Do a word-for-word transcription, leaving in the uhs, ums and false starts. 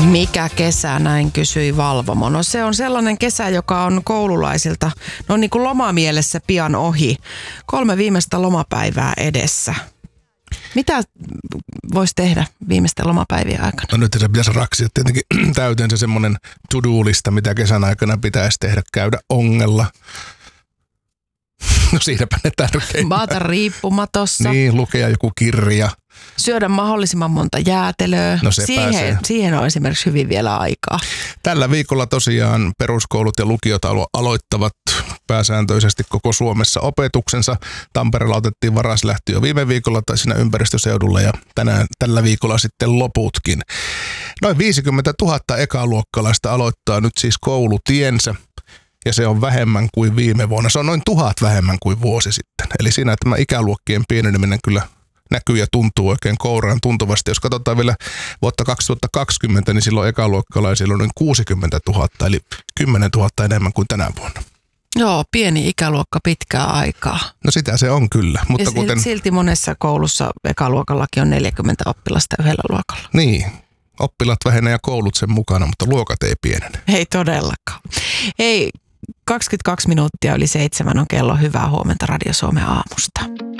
Mikä kesä, näin kysyi Valvomo. No se on sellainen kesä, joka on koululaisilta, no niin kuin lomamielessä pian ohi. Kolme viimeistä lomapäivää edessä. Mitä voisi tehdä viimeisten lomapäivien aikana? No nyt se pitäisi raksia tietenkin täyteen se semmoinen to-do-lista, mitä kesän aikana pitäisi tehdä, käydä ongella. No siinäpä ne tärkein. Maata riippumatossa. Niin, lukea joku kirja. Syödä mahdollisimman monta jäätelöä. No se siihen, pääsee. siihen on esimerkiksi hyvin vielä aikaa. Tällä viikolla tosiaan peruskoulut ja lukiot alo- aloittavat pääsääntöisesti koko Suomessa opetuksensa. Tampereella otettiin varaslähtö jo viime viikolla tai siinä ympäristöseudulla ja tänään, tällä viikolla sitten loputkin. Noin viisikymmentätuhatta ekaluokkalaista aloittaa nyt siis koulutiensä. Ja se on vähemmän kuin viime vuonna. Se on noin tuhat vähemmän kuin vuosi sitten. Eli siinä tämä ikäluokkien pieneneminen kyllä näkyy ja tuntuu oikein kouraan tuntuvasti. Jos katsotaan vielä vuotta kaksituhattakaksikymmentä, niin silloin ekaluokkalaisilla on noin kuusikymmentätuhatta, eli kymmenentuhatta enemmän kuin tänä vuonna. Joo, pieni ikäluokka pitkää aikaa. No sitä se on kyllä. Mutta ja kuten... silti monessa koulussa ekaluokallakin on neljäkymmentä oppilasta yhdellä luokalla. Niin, oppilaat vähenee ja koulut sen mukana, mutta luokat ei pienene. Ei todellakaan. Hei, kaksikymmentäkaksi minuuttia yli seitsemän on kello. Hyvää huomenta Radio Suomen aamusta.